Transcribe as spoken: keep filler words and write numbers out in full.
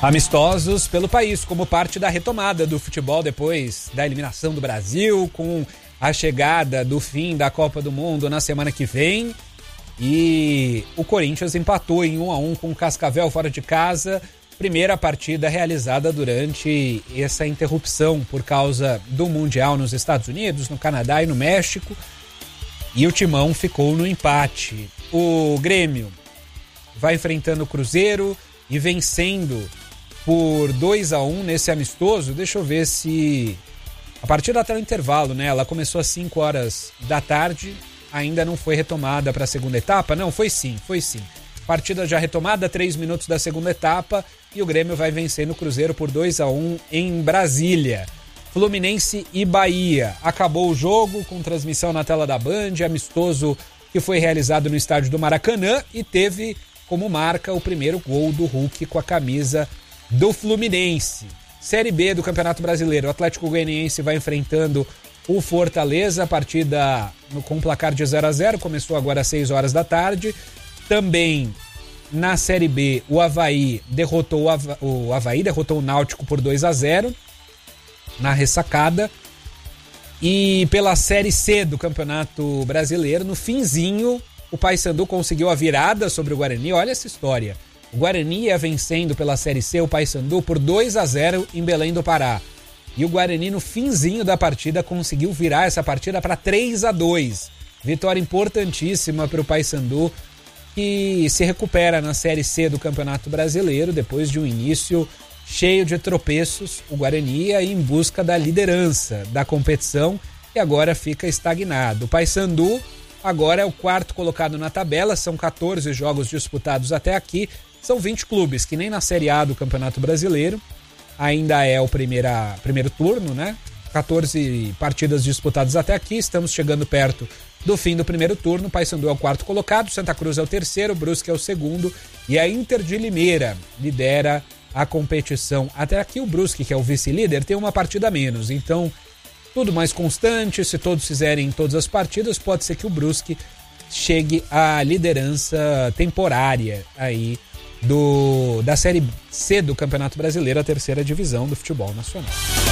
Amistosos pelo país, como parte da retomada do futebol depois da eliminação do Brasil, com a chegada do fim da Copa do Mundo na semana que vem. E o Corinthians empatou em um a um com o Cascavel fora de casa. Primeira partida realizada durante essa interrupção por causa do Mundial nos Estados Unidos, no Canadá e no México. E o Timão ficou no empate. O Grêmio vai enfrentando o Cruzeiro e vencendo por dois a um nesse amistoso. Deixa eu ver se... A partida até o intervalo, né? Ela começou às cinco horas da tarde, ainda não foi retomada para a segunda etapa? Não, foi sim, foi sim. Partida já retomada, três minutos da segunda etapa, e o Grêmio vai vencendo o Cruzeiro por dois a um em Brasília. Fluminense e Bahia. Acabou o jogo com transmissão na tela da Band, amistoso que foi realizado no estádio do Maracanã e teve como marca o primeiro gol do Hulk com a camisa do Fluminense. Série B do Campeonato Brasileiro, o Atlético Goianiense vai enfrentando o Fortaleza, a partida com placar de zero a zero, começou agora às seis horas da tarde. Também na Série B, o Avaí derrotou o, Ava... o Avaí derrotou o Náutico por dois a zero na ressacada. E pela Série C do Campeonato Brasileiro, no finzinho, o Paysandu conseguiu a virada sobre o Guarani. Olha essa história. O Guarani ia vencendo pela Série C o Paysandu por dois a zero em Belém do Pará. E o Guarani, no finzinho da partida, conseguiu virar essa partida para três a dois. Vitória importantíssima para o Paysandu, que se recupera na Série C do Campeonato Brasileiro depois de um início cheio de tropeços. O Guarani ia em busca da liderança da competição e agora fica estagnado. O Paysandu agora é o quarto colocado na tabela, são catorze jogos disputados até aqui. São vinte clubes, que nem na Série A do Campeonato Brasileiro. Ainda é o primeira, primeiro turno, né? catorze partidas disputadas até aqui. Estamos chegando perto do fim do primeiro turno. Paysandu é o quarto colocado, Santa Cruz é o terceiro, Brusque é o segundo. E a Inter de Limeira lidera a competição. Até aqui o Brusque, que é o vice-líder, tem uma partida a menos. Então, tudo mais constante. Se todos fizerem todas as partidas, pode ser que o Brusque chegue à liderança temporária aí do, da Série C do Campeonato Brasileiro, a terceira divisão do futebol nacional.